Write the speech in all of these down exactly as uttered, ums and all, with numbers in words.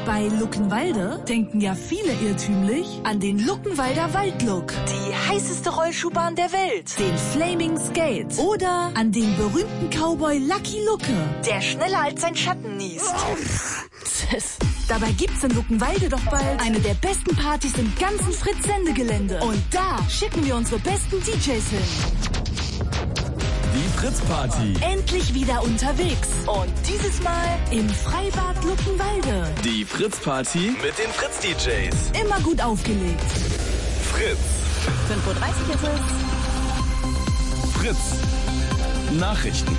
Bei Luckenwalde denken ja viele irrtümlich an den Luckenwalder Waldlook. Die heißeste Rollschuhbahn der Welt. Den Flaming Skate. Oder an den berühmten Cowboy Lucky Lucke. Der schneller als sein Schatten niest. Dabei gibt's in Luckenwalde doch bald eine der besten Partys im ganzen Fritz-Sendegelände. Und da schicken wir unsere besten D Js hin. Die Fritz-Party. Endlich wieder unterwegs. Und dieses Mal im Freibad Luckenwalde. Die Fritz-Party mit den Fritz-D Js. Immer gut aufgelegt. Fritz. fünf Uhr dreißig ist es. Fritz. Nachrichten.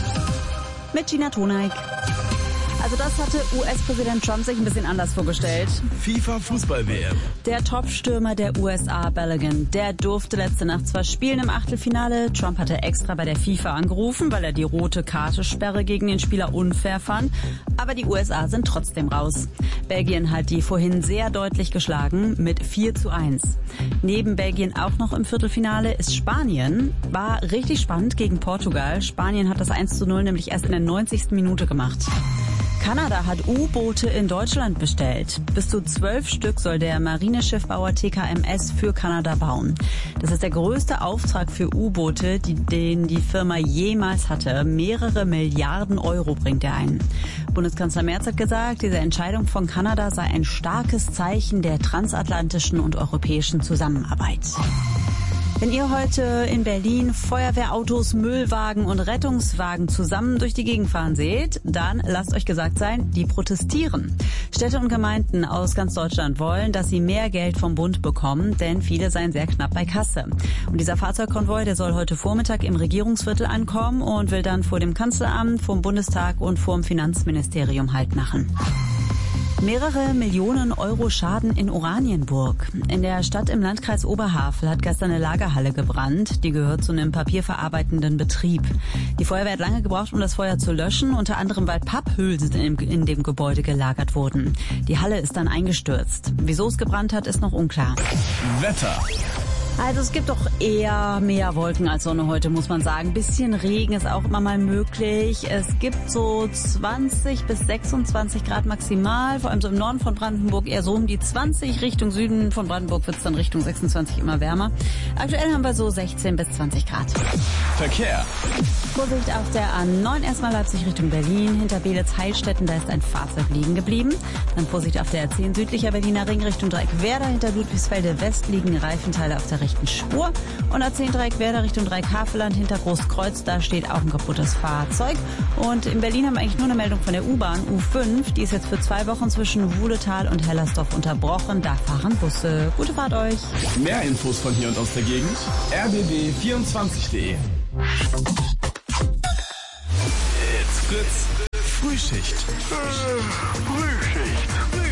Mit Gina Toneik. Also das hatte U S-Präsident Trump sich ein bisschen anders vorgestellt. FIFA-Fußball-W M. Der Top-Stürmer der U S A, Balogun, der durfte letzte Nacht zwar spielen im Achtelfinale. Trump hatte extra bei der FIFA angerufen, weil er die rote Karte-Sperre gegen den Spieler unfair fand. Aber die U S A sind trotzdem raus. Belgien hat die vorhin sehr deutlich geschlagen mit vier zu eins. Neben Belgien auch noch im Viertelfinale ist Spanien. War richtig spannend gegen Portugal. Spanien hat das eins zu null nämlich erst in der neunzigsten Minute gemacht. Kanada hat U-Boote in Deutschland bestellt. Bis zu zwölf Stück soll der Marineschiffbauer T K M S für Kanada bauen. Das ist der größte Auftrag für U-Boote, die, den die Firma jemals hatte. Mehrere Milliarden Euro bringt er ein. Bundeskanzler Merz hat gesagt, diese Entscheidung von Kanada sei ein starkes Zeichen der transatlantischen und europäischen Zusammenarbeit. Wenn ihr heute in Berlin Feuerwehrautos, Müllwagen und Rettungswagen zusammen durch die Gegend fahren seht, dann lasst euch gesagt sein, die protestieren. Städte und Gemeinden aus ganz Deutschland wollen, dass sie mehr Geld vom Bund bekommen, denn viele seien sehr knapp bei Kasse. Und dieser Fahrzeugkonvoi, der soll heute Vormittag im Regierungsviertel ankommen und will dann vor dem Kanzleramt, vor dem Bundestag und vor dem Finanzministerium Halt machen. Mehrere Millionen Euro Schaden in Oranienburg. In der Stadt im Landkreis Oberhavel hat gestern eine Lagerhalle gebrannt. Die gehört zu einem papierverarbeitenden Betrieb. Die Feuerwehr hat lange gebraucht, um das Feuer zu löschen, unter anderem weil Papphülsen in, in dem Gebäude gelagert wurden. Die Halle ist dann eingestürzt. Wieso es gebrannt hat, ist noch unklar. Wetter. Also es gibt doch eher mehr Wolken als Sonne heute, muss man sagen. Bisschen Regen ist auch immer mal möglich. Es gibt so zwanzig bis sechsundzwanzig Grad maximal, vor allem so im Norden von Brandenburg eher so um die zwanzig. Richtung Süden von Brandenburg wird es dann Richtung sechsundzwanzig immer wärmer. Aktuell haben wir so sechzehn bis zwanzig Grad. Verkehr. Vorsicht auf der A neun, erstmal Leipzig Richtung Berlin. Hinter Beelitz-Heilstätten, da ist ein Fahrzeug liegen geblieben. Dann Vorsicht auf der A zehn südlicher Berliner Ring Richtung Dreieckwerder. Hinter Ludwigsfelde West liegen Reifenteile auf der rechten Spur. Und A zehn Dreieckwerder Richtung Dreieck-Havelland hinter Großkreuz, da steht auch ein kaputtes Fahrzeug. Und in Berlin haben wir eigentlich nur eine Meldung von der U-Bahn U fünf. Die ist jetzt für zwei Wochen zwischen Wuhletal und Hellersdorf unterbrochen. Da fahren Busse. Gute Fahrt euch. Mehr Infos von hier und aus der Gegend. r b b vierundzwanzig punkt de. It's Fritz. Frühschicht. Frühschicht.